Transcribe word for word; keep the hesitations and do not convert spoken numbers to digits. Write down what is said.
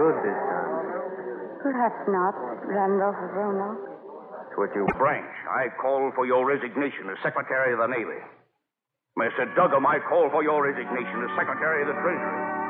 good this time. Perhaps not, Randolph Roanoke. It's what you... Branch, I call for your resignation as Secretary of the Navy. Mister Duggam, I call for your resignation as Secretary of the Treasury.